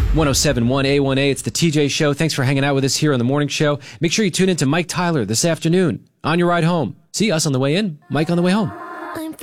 1071 A1A, it's the TJ Show. Thanks for hanging out with us here on the morning show. Make sure you tune in to Mike Tyler this afternoon on your ride home. See us on the way in, Mike on the way home.